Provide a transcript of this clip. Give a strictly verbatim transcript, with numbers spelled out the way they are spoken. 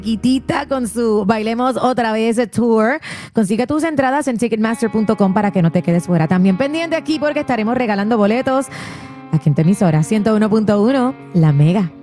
Quitita con su Bailemos Otra Vez Tour. Consigue tus entradas en ticketmaster punto com para que no te quedes fuera. También pendiente aquí porque estaremos regalando boletos aquí en tu emisora ciento uno punto uno La Mega.